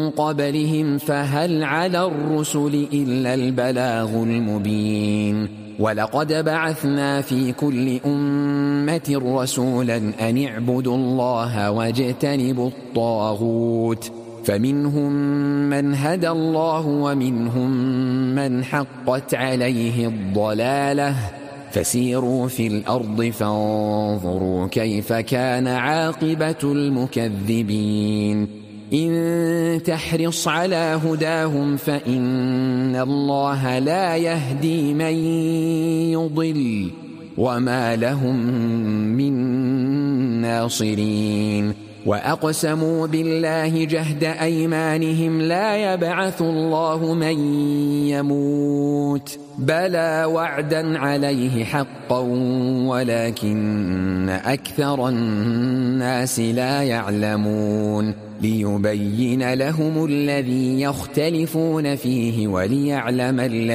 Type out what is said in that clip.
قبلهم فهل على الرسل إلا البلاغ المبين ولقد بعثنا في كل أمة رسولا أن اعبدوا الله واجتنبوا الطاغوت فمنهم من هدى الله ومنهم من حقت عليه الضلالة فسيروا في الأرض فانظروا كيف كان عاقبة المكذبين إن تحرص على هداهم فإن الله لا يهدي من يضل وما لهم من ناصرين وأقسموا بالله جهد أيمانهم لا يبعث الله من يموت بلى وعدا عليه حقا ولكن أكثر الناس لا يعلمون ليبين لهم الذي يختلفون فيه وليعلم